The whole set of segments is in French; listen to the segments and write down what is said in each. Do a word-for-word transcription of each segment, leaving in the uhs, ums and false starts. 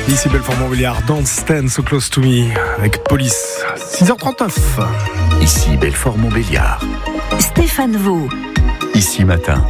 Ici Belfort-Montbéliard, Don't Stand So Close To Me avec Police, six heures trente-neuf. Ici Belfort-Montbéliard. Stéphane Vaux. Ici Matin.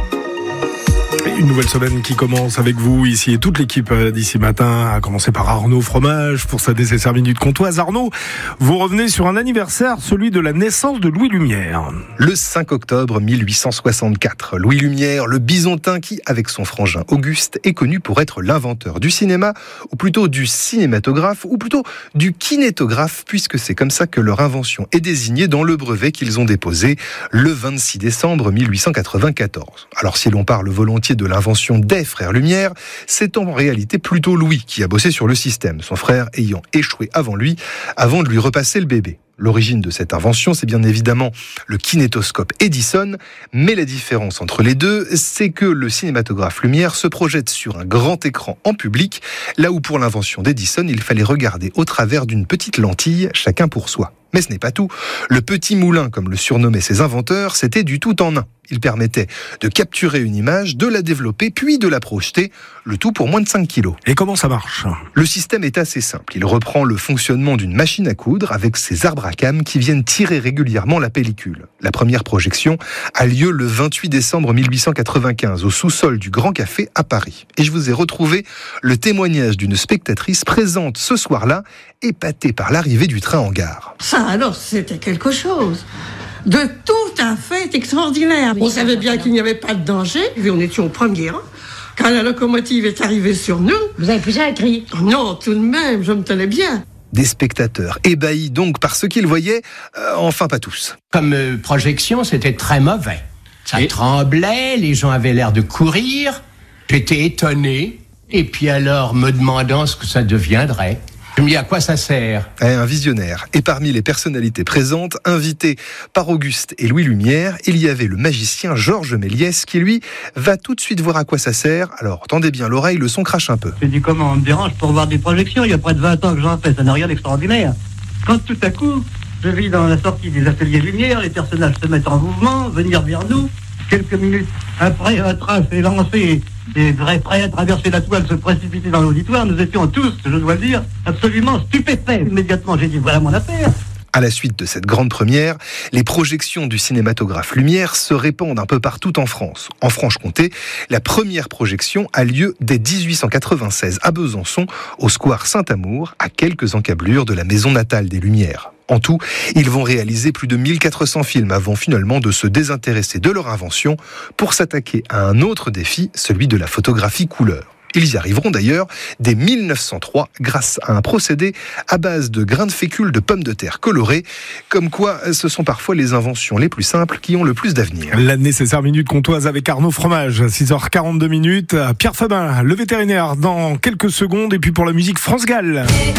Une nouvelle semaine qui commence avec vous ici et toute l'équipe d'ici Matin, à commencer par Arnaud Fromage pour sa nécessaire minute comtoise. Arnaud, vous revenez sur un anniversaire, celui de la naissance de Louis Lumière. Le cinq octobre mille huit cent soixante-quatre, Louis Lumière, le Bisontin qui, avec son frangin Auguste, est connu pour être l'inventeur du cinéma, ou plutôt du cinématographe, ou plutôt du kinétographe, puisque c'est comme ça que leur invention est désignée dans le brevet qu'ils ont déposé le vingt-six décembre mille huit cent quatre-vingt-quatorze. Alors si l'on parle volontiers de l'invention des frères Lumière, c'est en réalité plutôt Louis qui a bossé sur le système, son frère ayant échoué avant lui, avant de lui repasser le bébé. L'origine de cette invention, c'est bien évidemment le kinétoscope Edison, mais la différence entre les deux, c'est que le cinématographe Lumière se projette sur un grand écran en public, là où pour l'invention d'Edison, il fallait regarder au travers d'une petite lentille, chacun pour soi. Mais ce n'est pas tout. Le petit moulin, comme le surnommaient ses inventeurs, c'était du tout en un. Il permettait de capturer une image, de la développer, puis de la projeter, le tout pour moins de cinq kilos. Et comment ça marche ? Le système est assez simple. Il reprend le fonctionnement d'une machine à coudre avec ses arbres à cames qui viennent tirer régulièrement la pellicule. La première projection a lieu le vingt-huit décembre mille huit cent quatre-vingt-quinze au sous-sol du Grand Café à Paris. Et je vous ai retrouvé le témoignage d'une spectatrice présente ce soir-là, épatée par l'arrivée du train en gare. Ça alors, c'était quelque chose de tout à fait extraordinaire. On savait bien qu'il n'y avait pas de danger, et on était au premier rang. Quand la locomotive est arrivée sur nous... Vous avez poussé un cri ? Non, tout de même, je me tenais bien. Des spectateurs ébahis donc par ce qu'ils voyaient, euh, enfin pas tous. Comme euh, projection, c'était très mauvais. Ça et... tremblait, les gens avaient l'air de courir. J'étais étonné, et puis alors me demandant ce que ça deviendrait. Je me dis à quoi ça sert ? Un visionnaire. Et parmi les personnalités présentes, invitées par Auguste et Louis Lumière, il y avait le magicien Georges Méliès qui, lui, va tout de suite voir à quoi ça sert. Alors, tendez bien l'oreille, le son crache un peu. Je dis comment on me dérange pour voir des projections, il y a près de vingt ans que j'en fais, ça n'a rien d'extraordinaire. Quand tout à coup, je vis dans la sortie des ateliers Lumière, les personnages se mettent en mouvement, venir vers nous. Quelques minutes après, un train s'est lancé, des vrais prêts à traverser la toile, se précipiter dans l'auditoire. Nous étions tous, je dois le dire, absolument stupéfaits. Immédiatement, j'ai dit, voilà mon affaire. À la suite de cette grande première, les projections du cinématographe Lumière se répandent un peu partout en France. En Franche-Comté, la première projection a lieu dès dix-huit cent quatre-vingt-seize à Besançon, au square Saint-Amour, à quelques encablures de la maison natale des Lumières. En tout, ils vont réaliser plus de mille quatre cents films avant finalement de se désintéresser de leur invention pour s'attaquer à un autre défi, celui de la photographie couleur. Ils y arriveront d'ailleurs dès mille neuf cent trois grâce à un procédé à base de grains de fécule de pommes de terre colorées, comme quoi ce sont parfois les inventions les plus simples qui ont le plus d'avenir. La nécessaire minute comtoise avec Arnaud Fromage, six heures quarante-deux minutes. Pierre Fabin, le vétérinaire, dans quelques secondes, et puis pour la musique, France Gall.